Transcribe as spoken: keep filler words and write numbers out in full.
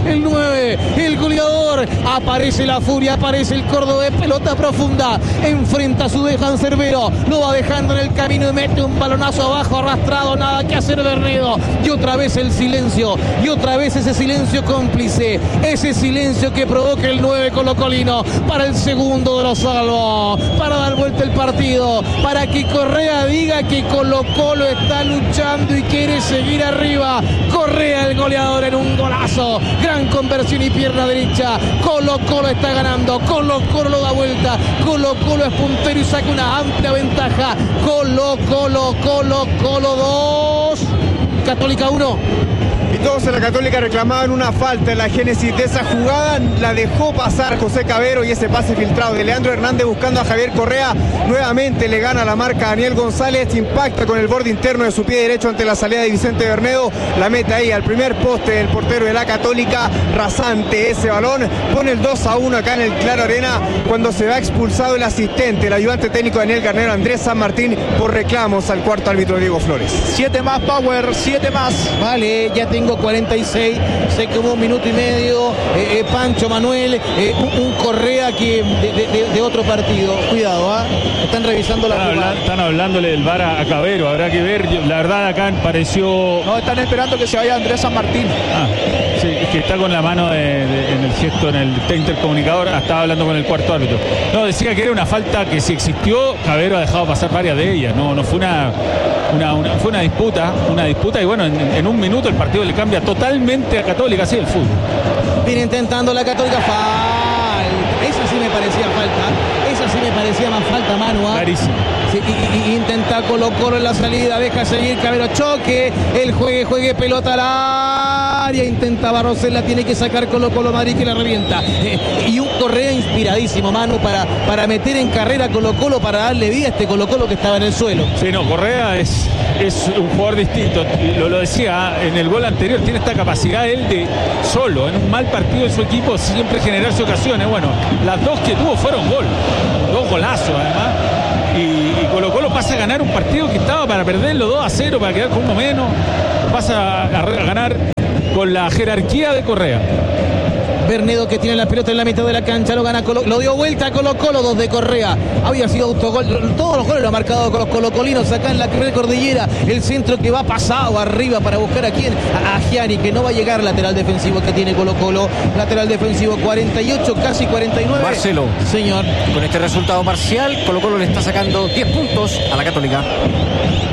el nueve, el goleador. Aparece la furia, aparece el cordobés, pelota profunda. Enfrenta a su Dejan Cervero. Lo va dejando en el camino y mete un balonazo abajo, arrastrado. Nada que hacer Bernedo. Y otra vez el silencio. Y otra vez ese silencio cómplice. Ese silencio que provoca el nueve colocolino. Para el segundo de los salvos. Para dar vuelta el partido. Para que Correa diga que Colo Colo está luchando y quiere seguir arriba. Correa el goleador en un golazo. Gran conversión y pierna derecha. Colo Colo está ganando. Colo Colo lo da vuelta. Colo Colo es puntero y saca una amplia ventaja. Colo Colo, Colo Colo dos. Católica uno. Y todos en la Católica reclamaban una falta en la génesis de esa jugada. La dejó pasar José Cabero y ese pase filtrado de Leandro Hernández buscando a Javier Correa. Nuevamente le gana la marca a Daniel González. Impacta con el borde interno de su pie derecho ante la salida de Vicente Bernedo. La mete ahí al primer poste del portero de la Católica. Rasante ese balón. Pone el dos a uno acá en el Claro Arena cuando se va expulsado el asistente, el ayudante técnico Daniel Garnero, Andrés San Martín, por reclamos al cuarto árbitro Diego Flores. Siete más, Power, siete más. Vale, ya tengo cuarenta y seis, sé que hubo un minuto y medio, eh, eh, Pancho Manuel, eh, un, un Correa que de, de, de otro partido, cuidado, ¿ah? ¿eh? Están revisando la están, jugada. habla, están hablándole del V A R a, a Cabero, habrá que ver, yo, la verdad acá pareció... No, están esperando que se vaya Andrés San Martín. Ah, sí, es que está con la mano de, de, en el gesto, en el intercomunicador, estaba hablando con el cuarto árbitro. No, decía que era una falta que si existió, Cabero ha dejado pasar varias de ellas, no, no fue una... Una, una, fue una disputa, una disputa y bueno, en, en un minuto el partido le cambia totalmente a Católica, así el fútbol. Viene intentando la Católica, falta. Esa sí me parecía falta, esa sí me parecía más falta, Manu. ¿eh? Clarísimo. Sí, y, y, intenta Colo Colo en la salida, deja seguir Cabero, choque, el juegue, juegue, pelota al área, intenta Barrosel, la tiene que sacar Colo Colo, Madrid que la revienta. Eh, y un Correa inspiradísimo, Manu, para, para meter en carrera Colo Colo, para darle vida a este Colo Colo que estaba en el suelo. Sí, no, Correa es, es un jugador distinto, lo, lo decía, en el gol anterior tiene esta capacidad él de solo, en un mal partido de su equipo, siempre generarse ocasiones. Bueno, las dos que tuvo fueron gol, dos golazos además. Y, y Colo Colo pasa a ganar un partido que estaba para perderlo dos a cero, para quedar con uno menos. Pasa a, a ganar con la jerarquía de Correa. Bernedo que tiene la pelota en la mitad de la cancha, lo gana Colo, lo dio vuelta a Colo Colo, dos de Correa. Había sido autogol, todos los goles lo ha marcado con los colocolinos acá en la cordillera. El centro que va pasado arriba para buscar a quién, a, a Gianni, que no va a llegar, lateral defensivo que tiene Colo Colo. Lateral defensivo cuarenta y ocho, casi cuarenta y nueve. Marcelo. Señor. Con este resultado parcial, Colo Colo le está sacando diez puntos a la Católica.